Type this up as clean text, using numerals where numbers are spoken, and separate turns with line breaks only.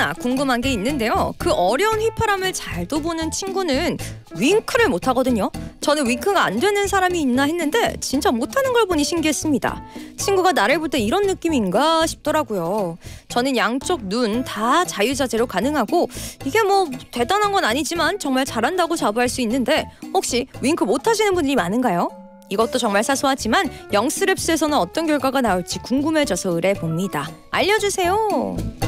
하나 궁금한 게 있는데요. 그 어려운 휘파람을 잘도 보는 친구는 윙크를 못하거든요. 저는 윙크가 안 되는 사람이 있나 했는데 진짜 못하는 걸 보니 신기했습니다. 친구가 나를 볼 때 이런 느낌인가 싶더라고요. 저는 양쪽 눈 다 자유자재로 가능하고 이게 뭐 대단한 건 아니지만 정말 잘한다고 자부할 수 있는데 혹시 윙크 못하시는 분들이 많은가요? 이것도 정말 사소하지만 영스랩스에서는 어떤 결과가 나올지 궁금해져서 의뢰해봅니다. 알려주세요.